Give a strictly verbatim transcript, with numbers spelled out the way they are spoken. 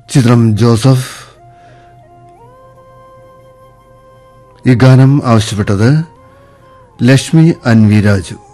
ചിത്രം ജോസഫ്. ഈ ഗാനം ആവശ്യപ്പെട്ടത് ലക്ഷ്മി അൻവി രാജു.